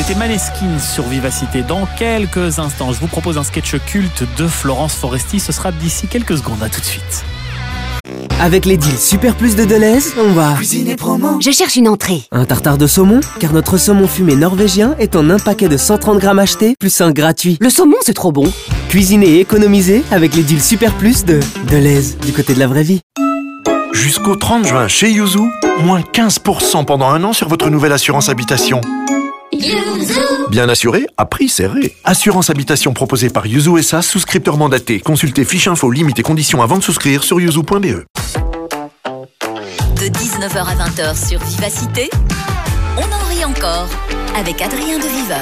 C'était Maneskin sur Vivacité. Dans quelques instants, je vous propose un sketch culte de Florence Foresti. Ce sera d'ici quelques secondes. À tout de suite. Avec les deals Super Plus de Deleuze, on va cuisiner promo. Je cherche une entrée. un tartare de saumon, car notre saumon fumé norvégien est en un paquet de 130 grammes acheté, plus un gratuit. Le saumon, c'est trop bon. Cuisiner et économiser avec les deals Super Plus de Deleuze, du côté de la vraie vie. Jusqu'au 30 juin chez Yuzu, moins 15% pendant un an sur votre nouvelle assurance habitation. Bien assuré, à prix serré. Assurance habitation proposée par Yuzu SA, souscripteur mandaté. Consultez fiche info, limites et conditions avant de souscrire sur yuzu.be. De 19h à 20h sur Vivacité, on en rit encore avec Adrien de Viveur.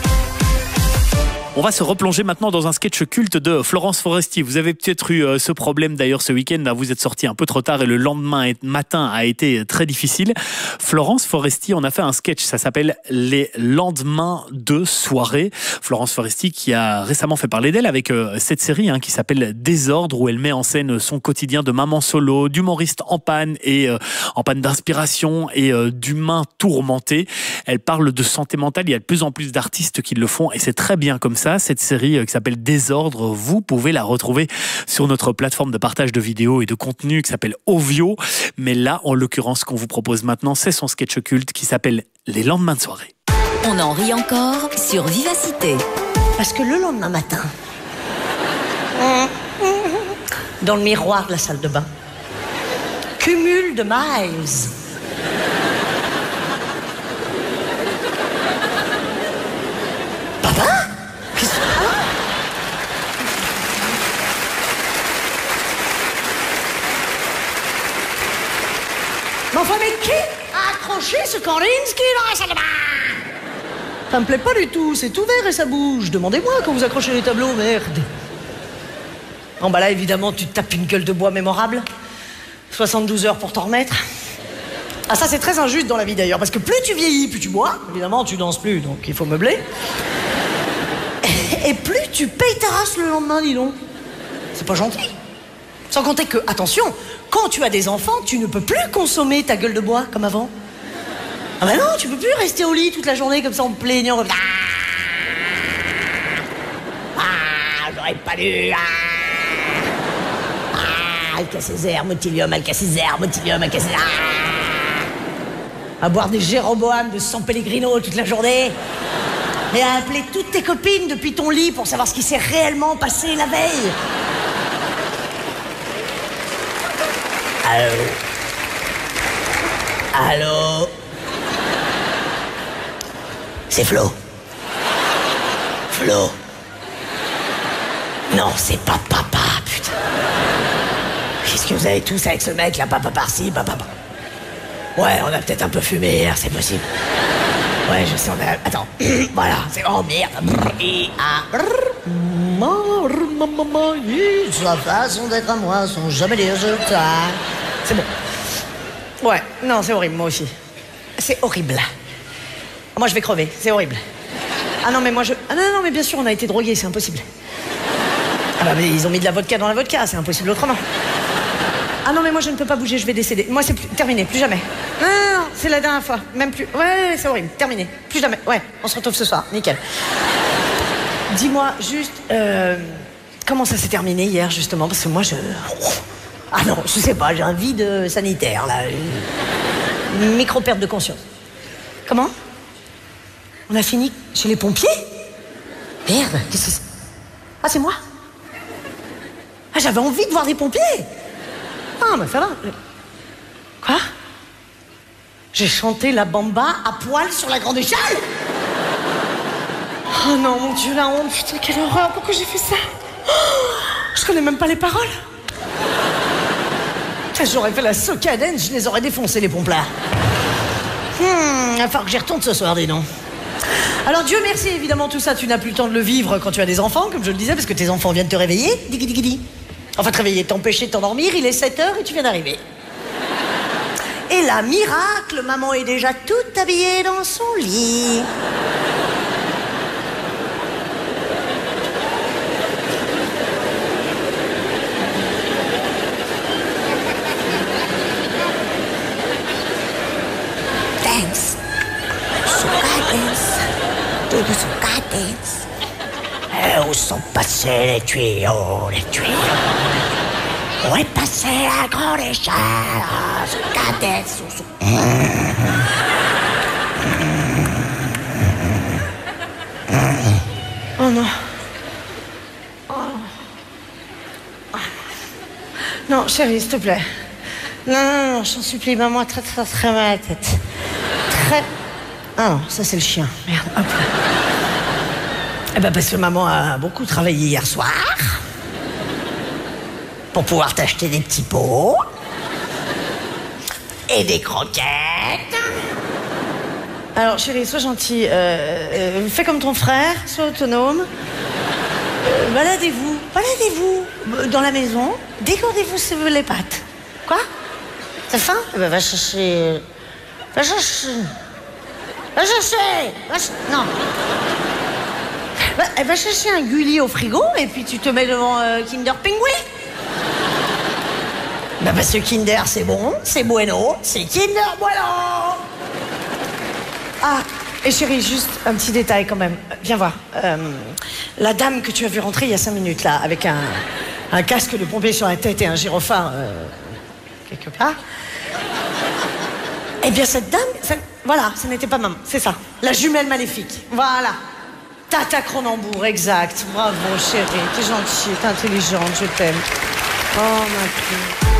On va se replonger maintenant dans un sketch culte de Florence Foresti. Vous avez peut-être eu ce problème d'ailleurs ce week-end. Vous êtes sorti un peu trop tard et le lendemain matin a été très difficile. Florence Foresti, on a fait un sketch, ça s'appelle Les lendemains de soirée. Florence Foresti qui a récemment fait parler d'elle avec cette série qui s'appelle Désordre, où elle met en scène son quotidien de maman solo, d'humoriste en panne et en panne d'inspiration et d'humain tourmenté. Elle parle de santé mentale. Il y a de plus en plus d'artistes qui le font et c'est très bien comme ça. Cette série qui s'appelle Désordre, vous pouvez la retrouver sur notre plateforme de partage de vidéos et de contenu qui s'appelle Ovio. Mais là, en l'occurrence, ce qu'on vous propose maintenant, c'est son sketch culte qui s'appelle Les lendemains de soirée. On en rit encore sur Vivacité. Parce que le lendemain matin, dans le miroir de la salle de bain, cumul de miles. Papa ? Qu'est-ce que... Mais enfin, mais qui a accroché ce Kandinsky dans la salle de bain ? Ça me plaît pas du tout, c'est tout vert et ça bouge. Demandez-moi quand vous accrochez les tableaux, merde. Bon bah là, évidemment, tu te tapes une gueule de bois mémorable. 72 heures pour t'en remettre. Ah ça, c'est très injuste dans la vie d'ailleurs, parce que plus tu vieillis, plus tu bois. Évidemment, tu danses plus, donc il faut meubler. Et plus tu payes ta race le lendemain, dis donc. C'est pas gentil. Sans compter que, attention, quand tu as des enfants, tu ne peux plus consommer ta gueule de bois comme avant. Ah bah non, tu peux plus rester au lit toute la journée comme ça en te plaignant. Comme... Ah, j'aurais pas dû. Alka-Césaire, Motilium, Alka-Césaire, Motilium, Alka-Césaire. À boire des Jéroboam de San Pellegrino toute la journée. Et à appeler toutes tes copines depuis ton lit pour savoir ce qui s'est réellement passé la veille. Allô? Allô? C'est Flo. Flo. Non, c'est pas papa, putain. Qu'est-ce que vous avez tous avec ce mec là, papa par-ci, papa par... Ouais, on a peut-être un peu fumé hier, c'est possible. Ouais, je sais, on a... Attends, voilà, c'est... Oh merde. Sa façon d'être à moi, sans jamais dire je t'aime. C'est bon. Ouais, non, c'est horrible, moi aussi. C'est horrible. Moi, je vais crever, c'est horrible. Ah non, mais moi, je... Ah non, non, mais bien sûr, on a été drogués, c'est impossible. Ah bah, mais ils ont mis de la vodka dans la vodka, c'est impossible autrement. Ah non, mais moi, je ne peux pas bouger, je vais décéder. Moi, c'est terminé, plus jamais. Non, non, non, c'est la dernière fois, même plus. Ouais, c'est horrible, terminé, plus jamais. Ouais, on se retrouve ce soir, nickel. Dis-moi, juste, comment ça s'est terminé hier, justement? Parce que moi, je... Ah non, je sais pas, j'ai un vide sanitaire, là. Une micro-perte de conscience. Comment? On a fini chez les pompiers? Merde, qu'est-ce que c'est? Ah, c'est moi? Ah, j'avais envie de voir des pompiers! Ah, mais ça va. Quoi? J'ai chanté la bamba à poil sur la grande échelle? Oh non, mon Dieu, la honte, putain, quelle horreur, pourquoi j'ai fait ça? Oh, je connais même pas les paroles. Putain, j'aurais fait la soca dance, je les aurais défoncés, les pompes là. Il va falloir que j'y retourne ce soir, dis donc. Alors, Dieu merci, évidemment, tout ça, tu n'as plus le temps de le vivre quand tu as des enfants, comme je le disais, parce que tes enfants viennent te réveiller. Digui. Enfin, te réveiller, t'empêcher de t'endormir, il est 7h et tu viens d'arriver. Et là, miracle, maman est déjà toute habillée dans son lit. Dance. Où sont passés les tuyaux, les tuyaux? Où est passé la grande échelle? Oh non. Oh. Non, chérie, s'il te plaît. Non, j'en supplie, maman, très mal à la tête. Très... Ah non, ça c'est le chien. Merde, hop. Eh ben parce que maman a beaucoup travaillé hier soir pour pouvoir t'acheter des petits pots et des croquettes. Alors chérie, sois gentille, fais comme ton frère, sois autonome. Baladez-vous dans la maison, décordez-vous les pattes. Quoi? T'as faim? Eh ben va chercher... Non. Elle va chercher un Gulli au frigo et puis tu te mets devant Kinder Penguin. Bah parce que Kinder c'est bon, c'est bueno, c'est Kinder Bueno. Ah, et chérie, juste un petit détail quand même. Viens voir. La dame que tu as vu rentrer il y a 5 minutes là, avec un casque de pompier sur la tête et un gyrophare quelque part. Eh bien cette dame, voilà, ce n'était pas maman, c'est ça. La jumelle maléfique, voilà. Tata Cronenbourg, exact. Bravo, chérie. T'es gentille, t'es intelligente, je t'aime. Oh, ma fille.